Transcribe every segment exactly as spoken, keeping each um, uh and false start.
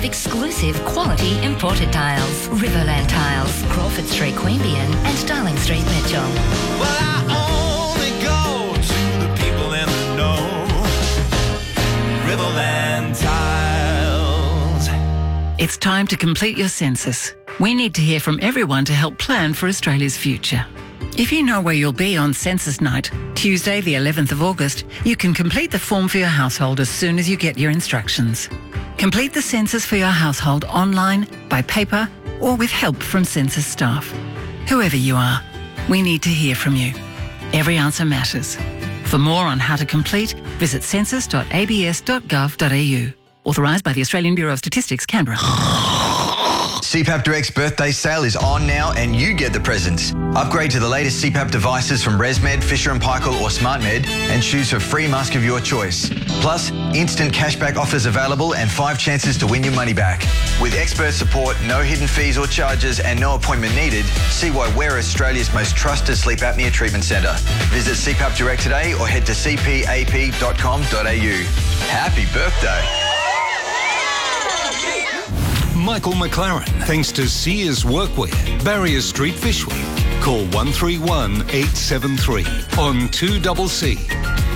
of exclusive quality imported tiles. Riverland Tiles, Crawford Street, Queanbeyan and Darling Street, Mitchell. Well, I only go to the people in the know. Riverland Tiles. It's time to complete your census. We need to hear from everyone to help plan for Australia's future. If you know where you'll be on census night, Tuesday the eleventh of August, you can complete the form for your household as soon as you get your instructions. Complete the census for your household online, by paper, or with help from census staff. Whoever you are, we need to hear from you. Every answer matters. For more on how to complete, visit census dot a b s dot gov dot a u. Authorised by the Australian Bureau of Statistics, Canberra. C PAP Direct's birthday sale is on now and you get the presents. Upgrade to the latest C PAP devices from ResMed, Fisher and Paykel or SmartMed and choose for free mask of your choice. Plus, instant cashback offers available and five chances to win your money back. With expert support, no hidden fees or charges and no appointment needed, see why we're Australia's most trusted sleep apnea treatment centre. Visit C PAP Direct today or head to c p a p dot com dot a u. Happy birthday. Michael McLaren, thanks to Sears Workwear, Barrier Street, Fishwick. Call one three one, eight seven three on two C C.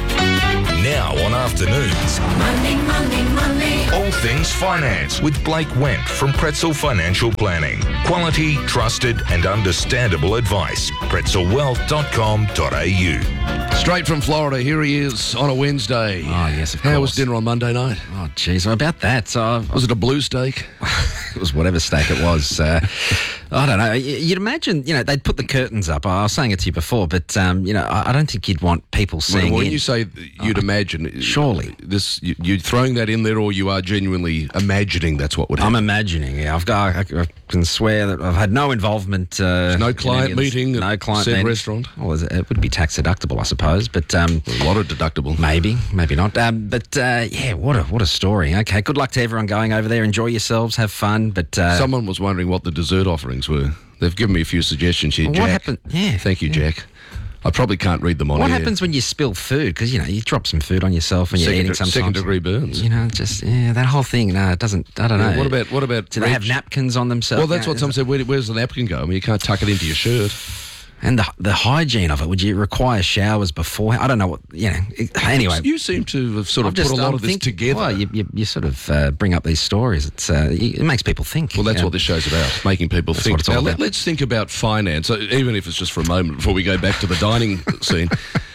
Now on afternoons. Money, money, money. All things finance with Blake Wemp from Pretzel Financial Planning. Quality, trusted and understandable advice. pretzel wealth dot com dot a u. Straight from Florida, here he is on a Wednesday. Oh, yes, of How course. was dinner on Monday night? Oh, geez, about that. So Was it a blue steak? It was whatever steak it was. Uh, I don't know. You'd imagine, you know, they'd put the curtains up. I was saying it to you before, but, um, you know, I I don't think you'd want people seeing Well, when in. you say you'd Oh, imagine, surely. this you, you're throwing that in there, or you are genuinely imagining that's what would happen. I'm imagining, yeah. I've got, I, I can swear that I've had no involvement. Uh, There's no in client any of this. meeting no at client said meeting. restaurant? Well, it would be tax deductible, I suppose, but um, A lot of deductible. maybe, maybe not. Um, but uh, yeah, what a what a story. Okay, good luck to everyone going over there. Enjoy yourselves, have fun. But uh, Someone was wondering what the dessert offerings were. They've given me a few suggestions here. Well, Jack. what happened- yeah, Thank you, yeah. Jack. I probably can't read them on what air. happens when you spill food? Because, you know, you drop some food on yourself and you're Second- eating sometimes. second degree burns. You know, just, yeah, that whole thing, no, it doesn't, I don't Yeah, know. what about what about? Do they have Reg? napkins on themselves? Well, that's You what know, some is said. Where, where's the napkin go? I mean, you can't tuck it into your shirt. And the the hygiene of it, would you require showers before? I don't know what, you know. It, anyway. You seem to have sort of I'm just- put a lot I'm of this thinking- together. Well, you, you, you sort of uh, bring up these stories. It's uh, it makes people think. Well, that's Yeah. what this show's about, making people That's think. what it's all Now, about. let, us think about finance, uh, even if it's just for a moment before we go back to the dining scene.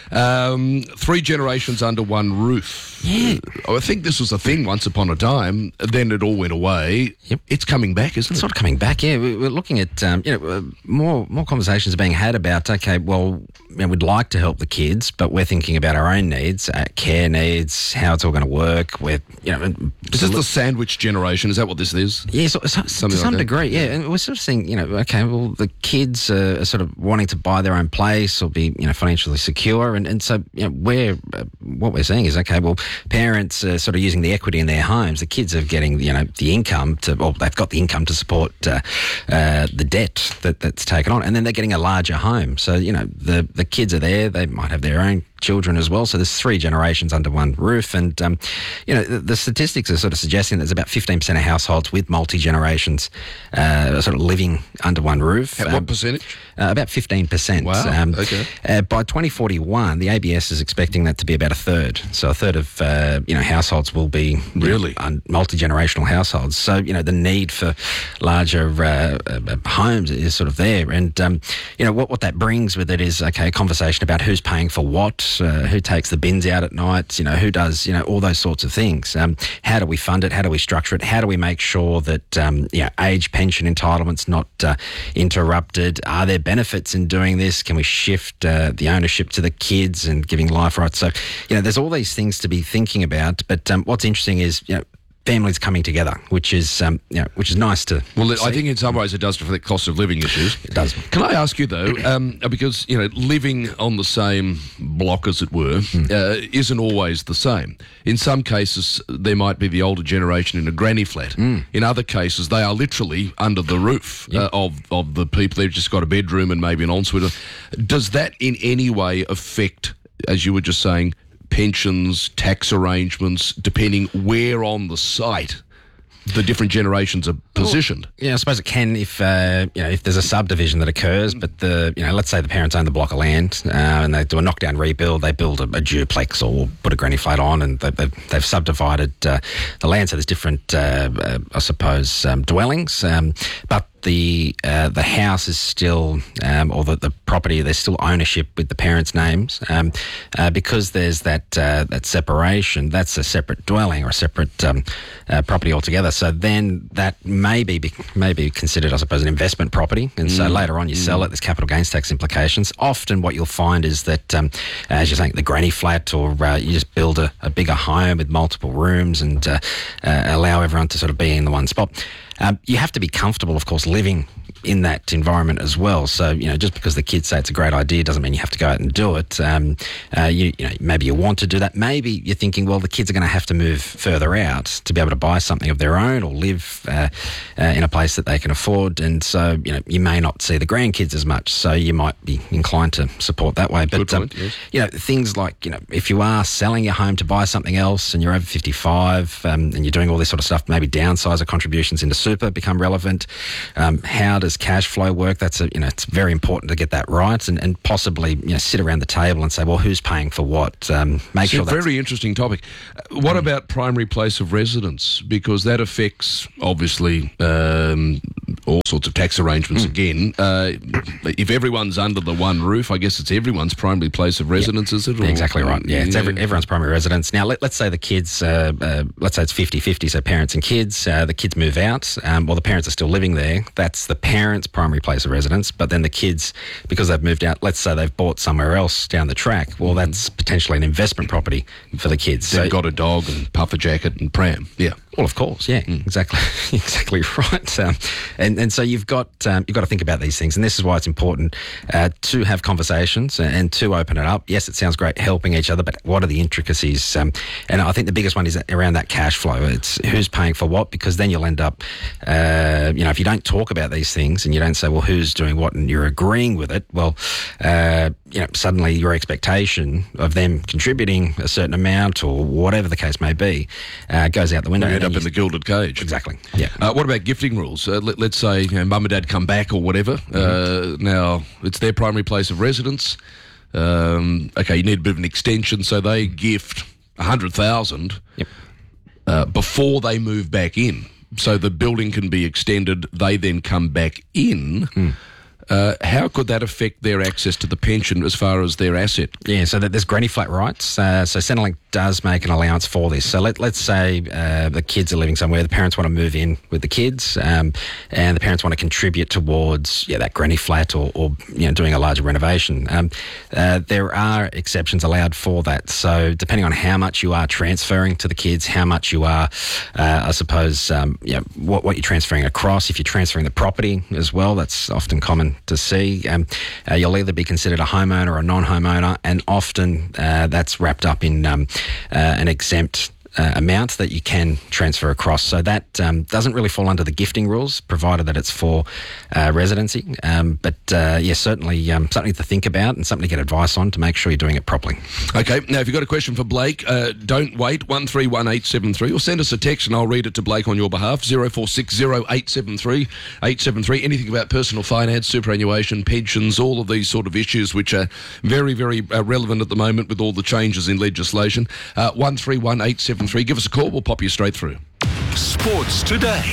Um, three generations under one roof. Yeah. Uh, I think this was a thing once upon a time, then it all went away. Yep. It's coming back, isn't It's it? sort of coming back, yeah. We- We're looking at, um, you know, uh, more more conversations are being had about, okay, well, you know, we'd like to help the kids, but we're thinking about our own needs, uh, care needs, how it's all going to work. We're, you know, Is this the sandwich generation? Is that what this is? yeah, so, so, to Something like some that. degree, yeah. And we're sort of seeing, you know, okay, well, the kids are, are sort of wanting to buy their own place or be, you know, financially secure, and, and so, you know, we're uh, what we're seeing is, okay, well, parents are sort of using the equity in their homes. The kids are getting, you know, the income to, well, they've got the income to support uh, uh, the debt that, that's taken on, and then they're getting a larger home. So, you know, the the kids are there. They might have their own children as well. So there's three generations under one roof. And, um, you know, the, the statistics are sort of suggesting there's about fifteen percent of households with multi-generations uh, sort of living under one roof. At Um, what percentage? Uh, about fifteen percent. Wow, Um, okay. Uh, by twenty forty-one, the A B S is expecting that to be about a third. So a third of, uh, you know, households will be you Really? know, un- multi-generational households. So, you know, the need for larger uh, uh, homes is sort of there. And, um, you know, what, what that brings with it is, okay, a conversation about who's paying for what, uh, who takes the bins out at night, you know, who does, you know, all those sorts of things. Um, how do we fund it? How do we structure it? How do we make sure that, um, you know, age pension entitlements not uh, interrupted? Are there benefits in doing this? Can we shift uh, the ownership to the kids and giving life rights? So, you know, there's all these things to be thinking about. But um, what's interesting is, you know, families coming together, which is, um, you know, which is nice to. Well, I see. think in some ways it does reflect cost of living issues. It does. Can I ask you though, um, because you know, living on the same block, as it were, Mm. uh, isn't always the same. In some cases, there might be the older generation in a granny flat. Mm. In other cases, they are literally under the roof uh, of of the people. They've just got a bedroom and maybe an ensuite. Does that in any way affect, as you were just saying, pensions, tax arrangements, depending where on the site the different generations are positioned. Well, yeah, I suppose it can if uh, you know if there's a subdivision that occurs, but the you know let's say the parents own the block of land uh, and they do a knockdown rebuild, they build a, a duplex or put a granny flat on, and they, they've, they've subdivided uh, the land, so there's different, uh, uh, I suppose, um, dwellings, um, but the uh, the house is still, um, or the, the property, there's still ownership with the parents' names, um, uh, because there's that uh, that separation. That's a separate dwelling or a separate um, uh, property altogether. So then that may be, may be considered, I suppose, an investment property. And mm. so later on you mm. sell it, there's capital gains tax implications. Often what you'll find is that, um, as you're saying, the granny flat, or uh, you just build a, a bigger home with multiple rooms and uh, uh, allow everyone to sort of be in the one spot. Um, you have to be comfortable, of course, living in that environment as well. So, you know, just because the kids say it's a great idea doesn't mean you have to go out and do it. Um, uh, you, you know, maybe you want to do that. Maybe you're thinking, well, the kids are going to have to move further out to be able to buy something of their own or live uh, uh, in a place that they can afford. And so, you know, you may not see the grandkids as much. So you might be inclined to support that way. But, Good point, um, yes. you know, things like, you know, if you are selling your home to buy something else and you're over fifty-five um, and you're doing all this sort of stuff, maybe downsizer contributions into super become relevant. Um, how does cash flow work? That's a, you know, it's very important to get that right, and, and possibly, you know, sit around the table and say, well, who's paying for what? Um, make it's sure a that's very interesting topic. Uh, what mm. about primary place of residence? Because that affects, obviously, um, all sorts of tax arrangements. Mm. Again, uh, if everyone's under the one roof, I guess it's everyone's primary place of residence, yep. is it? Or, exactly right. Yeah, it's yeah. every, everyone's primary residence. Now, let, let's say the kids, uh, uh, let's say it's fifty-fifty, so parents and kids. Uh, the kids move out, um, well, the parents are still living there. That's the parents' primary place of residence. But then the kids, because they've moved out, let's say they've bought somewhere else down the track, well, that's potentially an investment property for the kids. They've so, got a dog and puffer jacket and pram. Yeah. Well, of course, yeah, mm. exactly, exactly right. Um, and and so you've got um, you've got to think about these things, and this is why it's important uh, to have conversations and to open it up. Yes, it sounds great helping each other, but what are the intricacies? Um, and I think the biggest one is around that cash flow. It's who's paying for what, because then you'll end up, uh, you know, if you don't talk about these things and you don't say, well, who's doing what, and you're agreeing with it, well, uh, you know, suddenly your expectation of them contributing a certain amount or whatever the case may be uh, goes out the window. End up in the gilded cage. Exactly. Yeah. Uh, what about gifting rules? Uh, let, let's say, you know, mum and dad come back or whatever. Mm-hmm. Uh, now it's their primary place of residence. Um, okay, you need a bit of an extension, so they gift a hundred thousand yep. uh, before they move back in, so the building can be extended. They then come back in. Mm. Uh, how could that affect their access to the pension as far as their asset? Yeah, so that there's granny flat rights. Uh, so Centrelink does make an allowance for this. So let, let's say uh, the kids are living somewhere, the parents want to move in with the kids, um, and the parents want to contribute towards yeah that granny flat or, or you know doing a larger renovation. Um, uh, there are exceptions allowed for that. So depending on how much you are transferring to the kids, how much you are, uh, I suppose, um, you know, what, what you're transferring across. If you're transferring the property as well, that's often common to see. Um, uh, you'll either be considered a homeowner or a non-homeowner, and often uh, that's wrapped up in um, uh, an exempt Uh, amount that you can transfer across. So that um, doesn't really fall under the gifting rules, provided that it's for uh, residency. Um, but uh, yeah, certainly um, something to think about and something to get advice on to make sure you're doing it properly. Okay, now if you've got a question for Blake, uh, don't wait, one three one eight seven three, or send us a text and I'll read it to Blake on your behalf, zero four six zero eight seven three eight seven three. Anything about personal finance, superannuation, pensions, all of these sort of issues which are very, very uh, relevant at the moment with all the changes in legislation. Uh, one three one eight seven three. Give us a call, we'll pop you straight through. Sports Today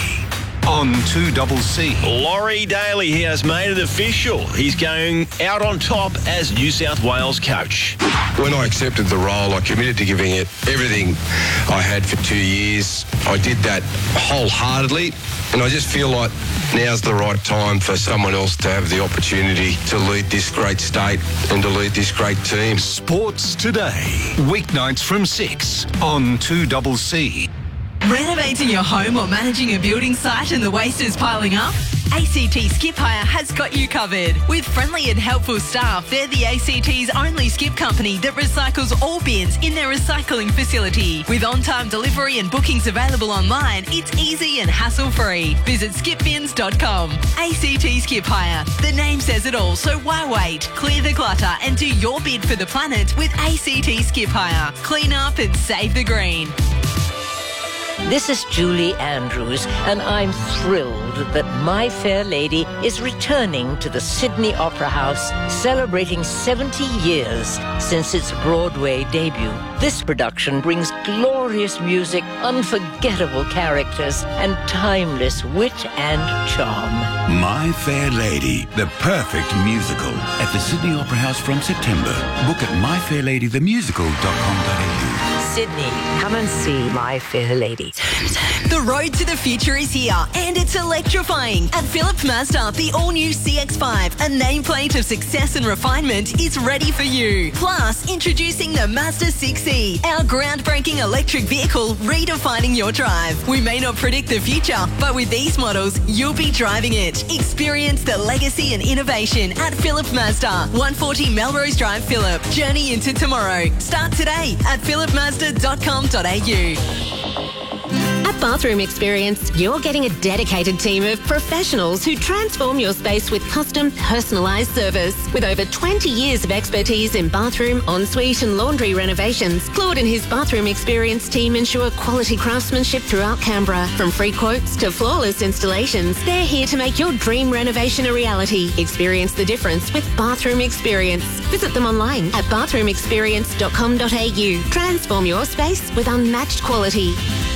on two C C. Laurie Daly, he has made it official. He's going out on top as New South Wales coach. When I accepted the role, I committed to giving it everything I had for two years. I did that wholeheartedly, and I just feel like now's the right time for someone else to have the opportunity to lead this great state and to lead this great team. Sports Today, weeknights from six on two C C. Renovating your home or managing a building site and the waste is piling up? A C T Skip Hire has got you covered. With friendly and helpful staff, they're the A C T's only skip company that recycles all bins in their recycling facility. With on-time delivery and bookings available online, it's easy and hassle-free. Visit skip bins dot com. A C T Skip Hire. The name says it all, so why wait? Clear the clutter and do your bid for the planet with A C T Skip Hire. Clean up and save the green. This is Julie Andrews, and I'm thrilled that My Fair Lady is returning to the Sydney Opera House, celebrating seventy years since its Broadway debut. This production brings glorious music, unforgettable characters, and timeless wit and charm. My Fair Lady, the perfect musical, at the Sydney Opera House from September. Book at my fair lady the musical dot com dot a u. Sydney, come and see My Fair Lady. The road to the future is here, and it's electrifying. At Philip Mazda, the all-new C X five, a nameplate of success and refinement, is ready for you. Plus, introducing the Mazda six E, our groundbreaking electric vehicle redefining your drive. We may not predict the future, but with these models, you'll be driving it. Experience the legacy and innovation at Philip Mazda, one forty Melrose Drive, Phillip. Journey into tomorrow. Start today at philip mazda dot com dot a u. At Bathroom Experience, you're getting a dedicated team of professionals who transform your space with custom, personalised service. With over twenty years of expertise in bathroom, ensuite and laundry renovations, Claude and his Bathroom Experience team ensure quality craftsmanship throughout Canberra. From free quotes to flawless installations, they're here to make your dream renovation a reality. Experience the difference with Bathroom Experience. Visit them online at bathroom experience dot com dot a u. Transform your space with unmatched quality.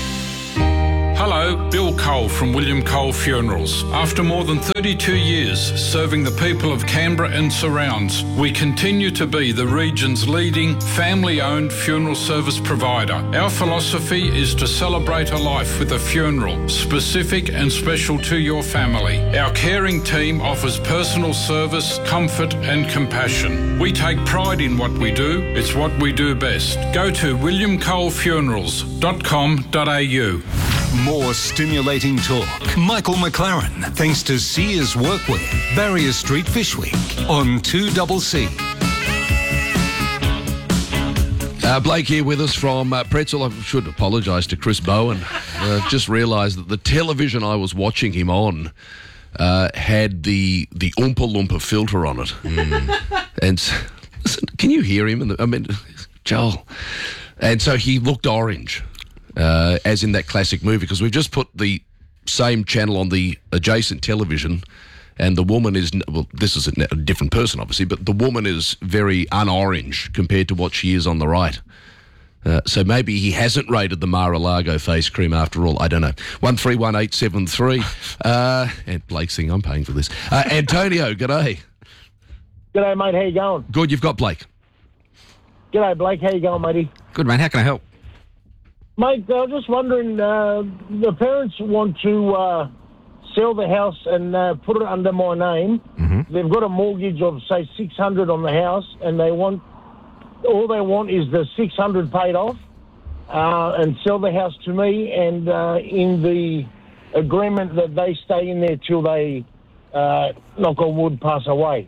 Hello, Bill Cole from William Cole Funerals. After more than thirty-two years serving the people of Canberra and surrounds, we continue to be the region's leading family-owned funeral service provider. Our philosophy is to celebrate a life with a funeral, specific and special to your family. Our caring team offers personal service, comfort and compassion. We take pride in what we do. It's what we do best. Go to william cole funerals dot com dot a u. More stimulating talk. Michael McLaren, thanks to Sears Workwear, Barrier Street, Fyshwick, on two C C. Uh, Blake here with us from uh, Pretzel. I should apologise to Chris Bowen. Uh, just realised that the television I was watching him on uh, had the the Oompa Loompa filter on it. Mm. And listen, can you hear him? In the, I mean, Joel. And so he looked orange. Uh, as in that classic movie, because we've just put the same channel on the adjacent television, and the woman is, well, this is a, a different person, obviously, but the woman is very un-orange compared to what she is on the right. Uh, so maybe he hasn't rated the Mar-a-Lago face cream after all. I don't know. one three one eight seven three. Uh, and Blake's saying, I'm paying for this. Uh, Antonio, g'day. G'day, mate. How you going? Good, you've got Blake. G'day, Blake. How you going, matey? Good, mate. How can I help? Mate, I was just wondering, uh, the parents want to uh, sell the house and uh, put it under my name. Mm-hmm. They've got a mortgage of, say, six hundred on the house, and they want, all they want is the six hundred paid off uh, and sell the house to me, and uh, in the agreement that they stay in there till they, uh, knock on wood, pass away.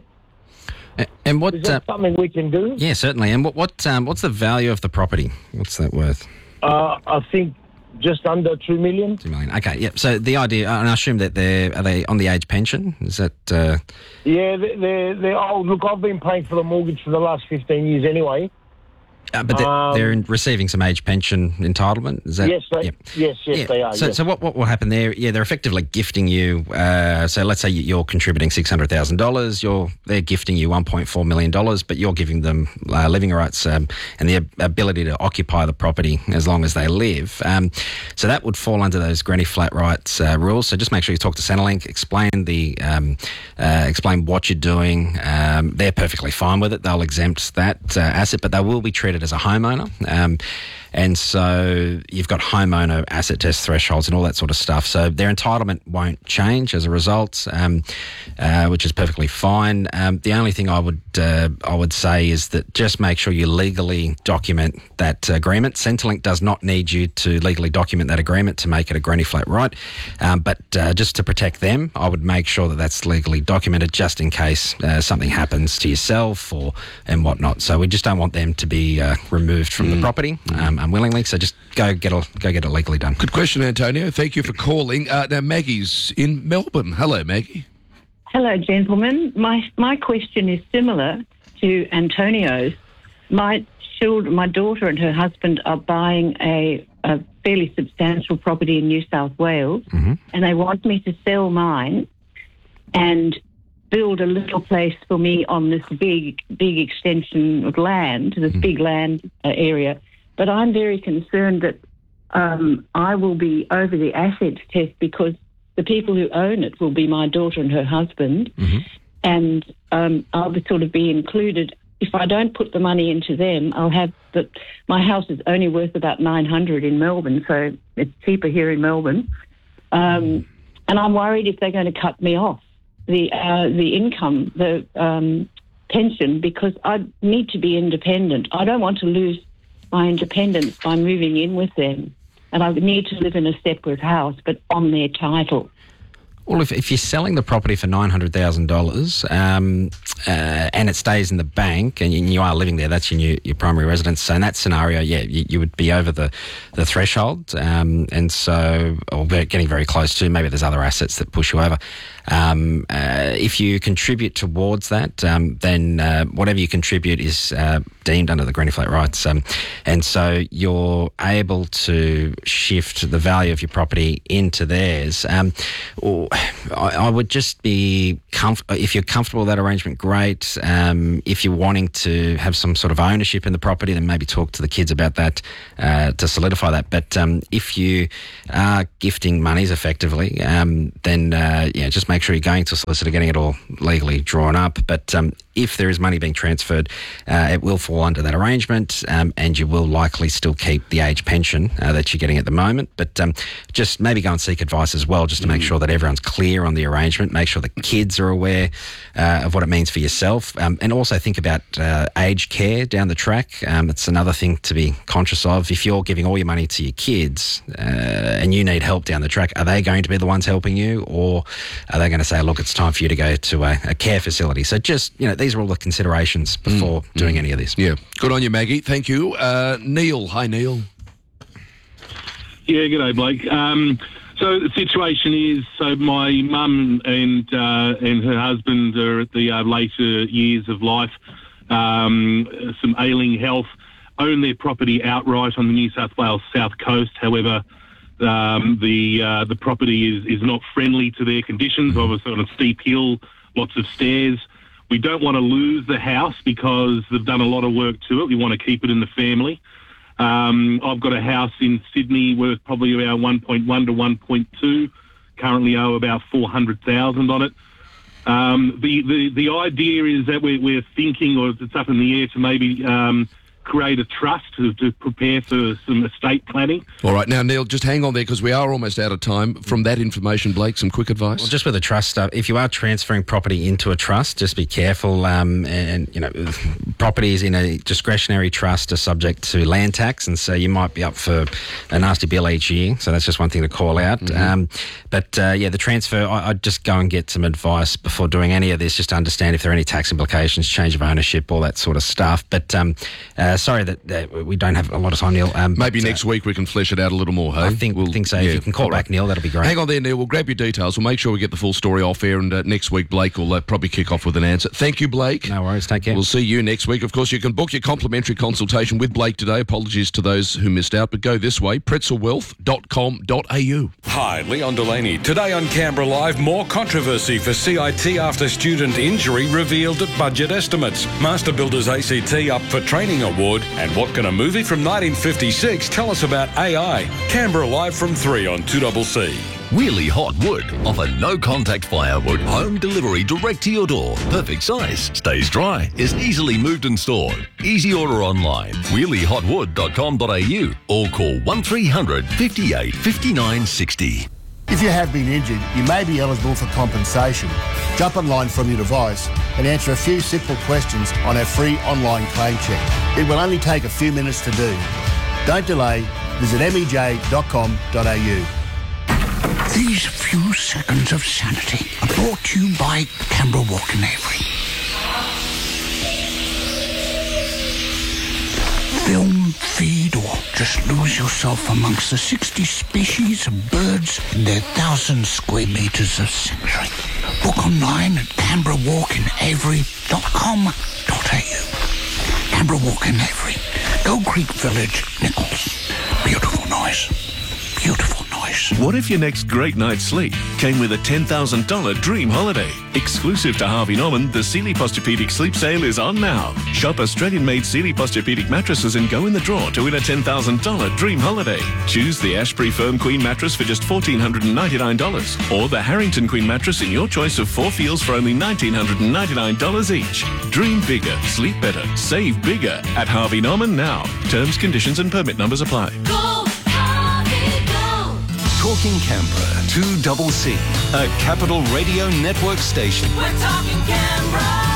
And what, is that uh, something we can do? Yeah, certainly. And what, what um, what's the value of the property? What's that worth? Uh, I think just under two million. Two million. Okay. Yep. So the idea, and I assume that they're are they on the age pension? Is that? Uh... Yeah, they're they're old. Look, I've been paying for the mortgage for the last fifteen years anyway. Uh, but they're, um, they're receiving some age pension entitlement. Is that? Yes, they, yep. yes, yes, yeah. they are. So, yes. so what, what will happen there? Yeah, they're effectively gifting you. Uh, so let's say you're contributing six hundred thousand dollars. You're they're gifting you one point four million dollars, but you're giving them uh, living rights um, and the ability to occupy the property as long as they live. Um, so that would fall under those Granny Flat Rights uh, rules. So just make sure you talk to Centrelink, explain the um, uh, explain what you're doing. Um, they're perfectly fine with it. They'll exempt that uh, asset, but they will be treated as a homeowner. Um, and so you've got homeowner asset test thresholds and all that sort of stuff. So their entitlement won't change as a result, um, uh, which is perfectly fine. Um, the only thing I would uh, I would say is that just make sure you legally document that agreement. Centrelink does not need you to legally document that agreement to make it a granny flat right. Um, but uh, just to protect them, I would make sure that that's legally documented just in case uh, something happens to yourself or and whatnot. So we just don't want them to be uh, removed from mm. the property um, unwillingly. So just go get it, go get it legally done. Good question, Antonio. Thank you for calling. Uh, now, Maggie's in Melbourne. Hello, Maggie. Hello, gentlemen. My my question is similar to Antonio's. My children, my daughter and her husband are buying a a fairly substantial property in New South Wales, Mm-hmm. and they want me to sell mine and build a little place for me on this big, big extension of land, this big land uh, area. But I'm very concerned that um, I will be over the assets test because the people who own it will be my daughter and her husband, and um, I'll be, sort of be included. If I don't put the money into them, I'll have the. My house is only worth about nine hundred in Melbourne, so it's cheaper here in Melbourne, um, and I'm worried if they're going to cut me off the uh, the income, the um, pension, because I need to be independent. I don't want to lose my independence by moving in with them, and I need to live in a separate house, but on their title. Well, if, if you're selling the property for nine hundred thousand dollars um, uh, and it stays in the bank and you are living there, that's your new, your primary residence. So in that scenario, yeah, you, you would be over the, the threshold. Um, and so, or getting very close to, maybe there's other assets that push you over. Um, uh, if you contribute towards that, um, then uh, whatever you contribute is uh, deemed under the Green Flat rights. Um, and so you're able to shift the value of your property into theirs. Um, or I, I would just be, comf- if you're comfortable with that arrangement, great. Um, if you're wanting to have some sort of ownership in the property, then maybe talk to the kids about that uh, to solidify that. But um, if you are gifting monies effectively, um, then uh, yeah, just make sure you're going to a solicitor, getting it all legally drawn up. But um, if there is money being transferred, uh, it will fall under that arrangement, um, and you will likely still keep the age pension uh, that you're getting at the moment. But um, just maybe go and seek advice as well, just to make sure that everyone's clear on the arrangement, make sure the kids are aware uh, of what it means for yourself, um, and also think about uh, aged care down the track. Um, it's another thing to be conscious of. If you're giving all your money to your kids uh, and you need help down the track, are they going to be the ones helping you, or are they going to say, look, it's time for you to go to a, a care facility? So just, you know, these are all the considerations before mm, doing mm. any of this. Yeah. Good on you, Maggie. Thank you. Uh, Neil. Hi, Neil. Yeah, g'day, Blake. Um, so the situation is, so my mum and uh, and her husband are at the uh, later years of life, um, some ailing health, own their property outright on the New South Wales South Coast. However, um, the uh, the property is, is not friendly to their conditions. Obviously on a steep hill, lots of stairs. We don't want to lose the house because they've done a lot of work to it. We want to keep it in the family. Um, I've got a house in Sydney worth probably about one point one to one point two. Currently owe about four hundred thousand on it. Um, the, the, the idea is that we're, we're thinking, or it's up in the air, to maybe um, create a trust to, to prepare for some estate planning. All right. Now, Neil, just hang on there because we are almost out of time. From that information, Blake, some quick advice? Well, just with the trust stuff, if you are transferring property into a trust, just be careful. Um, and, you know, properties in a discretionary trust are subject to land tax, and so you might be up for a nasty bill each year. So that's just one thing to call out. Mm-hmm. Um, but, uh, yeah, the transfer, I, I'd just go and get some advice before doing any of this, just to understand if there are any tax implications, change of ownership, all that sort of stuff. But, um, uh, sorry that uh, we don't have a lot of time, Neil. Um, Maybe but, next uh, week we can flesh it out a little more, hey? I think, we'll, think so. Yeah, if you can call back, right. Neil, that'll be great. Hang on there, Neil. We'll grab your details. We'll make sure we get the full story off air, and uh, next week Blake will uh, probably kick off with an answer. Thank you, Blake. No worries. Take care. We'll see you next week. Of course, you can book your complimentary consultation with Blake today. Apologies to those who missed out, but go this way, pretzel wealth dot com dot a u. Hi, Leon Delaney. Today on Canberra Live, more controversy for C I T after student injury revealed at budget estimates. Master Builders A C T up for training award, and what can a movie from nineteen fifty-six tell us about A I? Canberra Live from three on two C C. Wheelie Hot Wood offer no-contact firewood, home delivery direct to your door. Perfect size, stays dry, is easily moved and stored. Easy order online, wheelie hot wood dot com dot a u or call one three hundred, fifty-eight, fifty-nine, sixty. If you have been injured, you may be eligible for compensation. Jump online from your device and answer a few simple questions on our free online claim check. It will only take a few minutes to do. Don't delay. Visit m e j dot com dot a u. These few seconds of sanity are brought to you by Canberra Walk and Avery. Film, feed, or just lose yourself amongst the sixty species of birds in their thousand square metres of sanctuary. Book online at canberra walk and avery dot com dot a u. Canberra Walk and Avery, Gold Creek Village, Nichols. Beautiful night. noise. Beautiful noise. What if your next great night's sleep came with a ten thousand dollars dream holiday? Exclusive to Harvey Norman, the Sealy Posturepedic Sleep Sale is on now. Shop Australian-made Sealy Posturepedic mattresses and go in the draw to win a ten thousand dollars dream holiday. Choose the Ashbury Firm Queen mattress for just one thousand four hundred ninety-nine dollars or the Harrington Queen mattress in your choice of four feels for only one thousand nine hundred ninety-nine dollars each. Dream bigger, sleep better, save bigger at Harvey Norman now. Terms, conditions and permit numbers apply. Talking Canberra, two double C, a Capital Radio Network station. We're talking Canberra.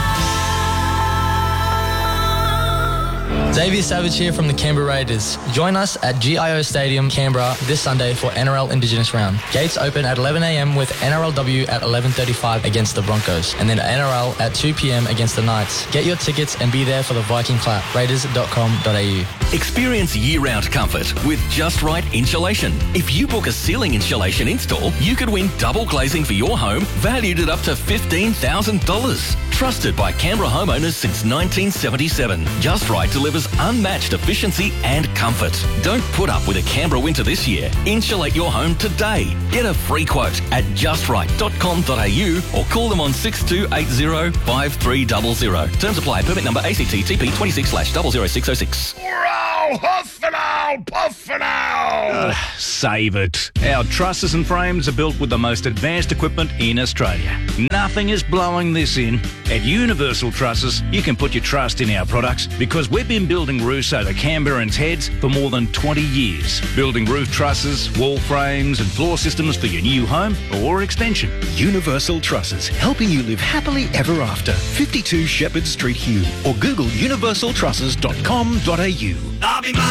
Xavier Savage here from the Canberra Raiders. Join us at G I O Stadium, Canberra this Sunday for N R L Indigenous Round. Gates open at eleven a m with N R L W at eleven thirty-five against the Broncos, and then N R L at two p m against the Knights. Get your tickets and be there for the Viking Clap. Raiders dot com dot a u. Experience year-round comfort with Just Right Insulation. If you book a ceiling insulation install, you could win double glazing for your home, valued at up to fifteen thousand dollars. Trusted by Canberra homeowners since nineteen seventy-seven. Just Right delivers unmatched efficiency and comfort. Don't put up with a Canberra winter this year. Insulate your home today. Get a free quote at just right dot com dot a u or call them on six two eight zero, five three zero zero. Terms apply. Permit number A C T T P twenty-six slash zero zero six zero six. Huff and owl, puff and owl. Uh, save it. Our trusses and frames are built with the most advanced equipment in Australia. Nothing is blowing this in. At Universal Trusses, you can put your trust in our products because we've been building roofs over Canberrans' heads for more than twenty years. Building roof trusses, wall frames and floor systems for your new home or extension. Universal Trusses, helping you live happily ever after. fifty-two Shepherd Street, Hume, or Google universal trusses dot com dot a u.